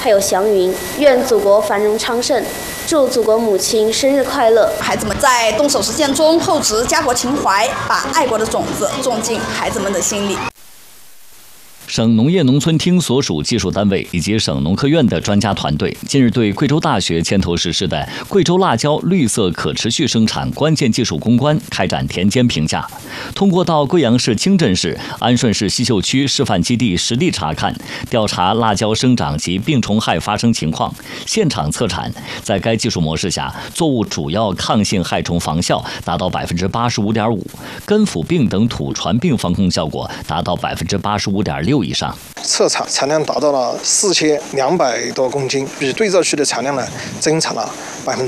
还有祥云。愿祖国繁荣昌盛，祝祖国母亲生日快乐！ 孩子们在动手实践中厚植家国情怀，把爱国的种子种进孩子们的心里。 省农业农村厅所属技术单位以及省农科院的专家团队近日对贵州大学牵头实施的贵州辣椒绿色可持续生产关键技术攻关开展田间评价。通过到贵阳市清镇市、安顺市西秀区示范基地实地查看，调查辣椒生长及病虫害发生情况，现场测产，在该技术模式下，作物主要抗性害虫防效达到85.5%，根腐病等土传病防控效果达到85.6%以上。 测产产量达到了4200多公斤，比对照区的产量呢增长了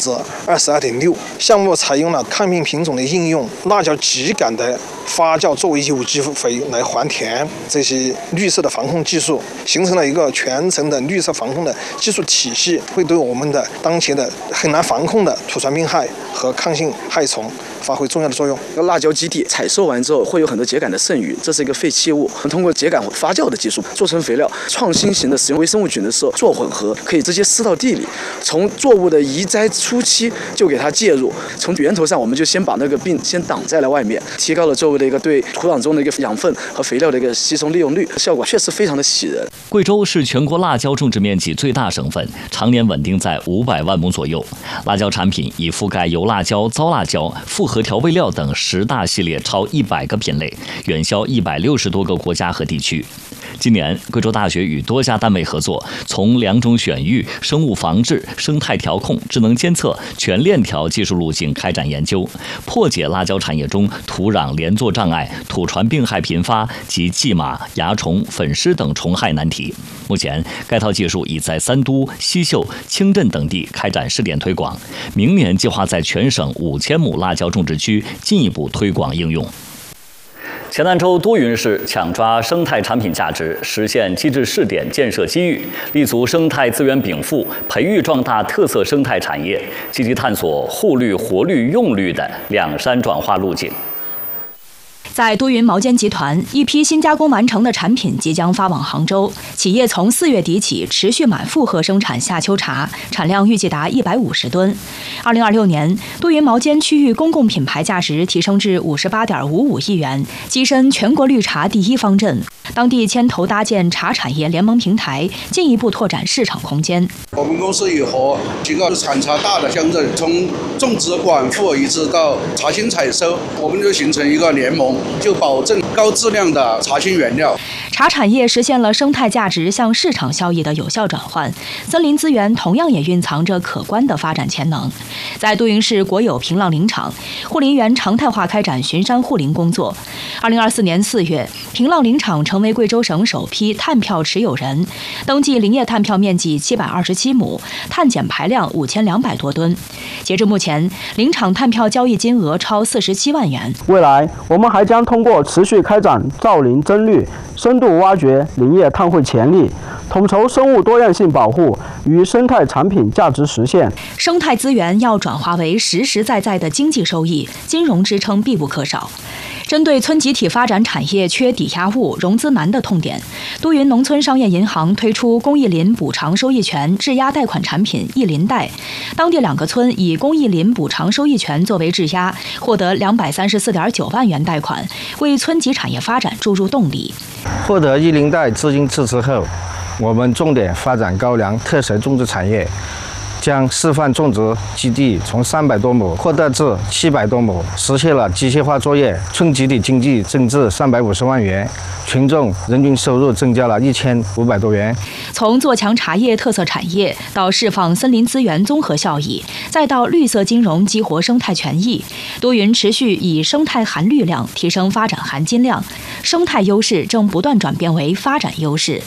22.6%。项目采用了抗病品种的应用、辣椒秸秆的发酵作为有机肥来还田，这些绿色的防控技术，形成了一个全程的绿色防控的技术体系，会对我们的当前的很难防控的土传病害和抗性害虫发挥重要的作用。 辣椒基地采收完之后会有很多秸秆的剩余，这是一个废弃物，通过秸秆发酵的技术做成肥料，创新型的使用微生物菌的时候做混合，可以直接施到地里，从作物的移栽初期就给它介入，从源头上我们就先把那个病先挡在了外面，提高了作物的一个对土壤中的一个养分和肥料的一个吸收利用率，效果确实非常的喜人。 贵州是全国辣椒种植面积最大省份，常年稳定在500万亩左右。辣椒产品已覆盖油辣椒、糟辣椒、复合调味料等10大系列超100个品类，远销160多个国家和地区。今年，贵州大学与多家单位合作，从良种选育、生物防治、生态调控、智能监测全链条技术路径开展研究，破解辣椒产业中土壤连作障碍、土传病害频发及蓟马、蚜虫、粉虱等虫害难题。目前，该套技术已在三都、西秀、清镇等地开展试点推广，明年计划在全省5000亩辣椒种植区进一步推广应用。黔南州都匀市抢抓生态产品价值，实现机制试点建设机遇，立足生态资源禀赋，培育壮大特色生态产业，积极探索护绿、活绿、用绿的两山转化路径。 在都匀毛尖集团，一批新加工完成的产品即将发往杭州。企业从4月底起持续满负荷生产夏秋茶，产量预计达150吨。2026年，都匀毛尖区域公共品牌价值提升至58.55亿元，跻身全国绿茶第1方阵。当地牵头搭建茶产业联盟平台，进一步拓展市场空间。 我们公司也和几个产茶大的乡镇，从种植管护一直到茶青采收，我们就形成一个联盟，就保证高质量的茶青原料。 茶产业实现了生态价值向市场效益的有效转换，森林资源同样也蕴藏着可观的发展潜能。在都匀市国有平浪林场，护林员常态化开展巡山护林工作。2024年4月，平浪林场成为贵州省首批碳票持有人，登记林业碳票面积727亩，碳减排量5200多吨。截至目前，林场碳票交易金额超47万元。 未来，我们还将通过持续开展造林增绿，深度挖掘林业碳汇潜力，统筹生物多样性保护与生态产品价值实现。 生态资源要转化为实实在在的经济收益，金融支撑必不可少。针对村集体发展产业缺抵押物、融资难的痛点，都匀农村商业银行推出公益林补偿收益权质押贷款产品益林贷，当地2个村以公益林补偿收益权作为质押，获得234.9万元贷款，为村级产业发展注入动力。 获得益林贷资金支持后，我们重点发展高粱特色种植产业，将示范种植基地从300多亩扩大至700多亩，实现了机械化作业，村集体经济增至350万元，群众人均收入增加了1500多元。 从做强茶叶特色产业，到释放森林资源综合效益，再到绿色金融激活生态权益，都匀持续以生态含绿量提升发展含金量，生态优势正不断转变为发展优势。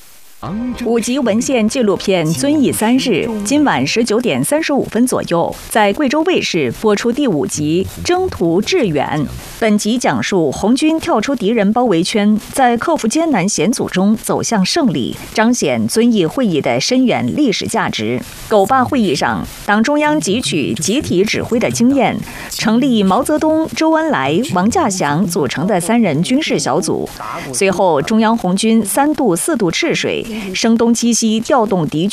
5集文献纪录片《遵义3日》今晚19点35分左右在贵州卫视播出第5集《征途致远》。本集讲述红军跳出敌人包围圈，在克服艰难险阻中走向胜利，彰显遵义会议的深远历史价值。狗坝会议上，党中央汲取集体指挥的经验，成立毛泽东、周恩来、王稼祥组成的3人军事小组。随后，中央红军3渡4渡赤水，声东击西，调动敌军